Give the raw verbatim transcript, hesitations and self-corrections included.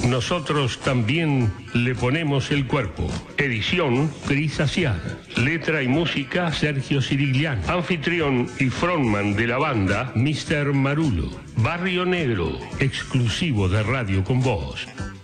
nosotros también le ponemos el cuerpo. Edición Cris Aciar. Letra y música Sergio Cirigliano. Anfitrión y frontman de la banda, mister Marulo. Barrio Negro, exclusivo de Radio Con Voz.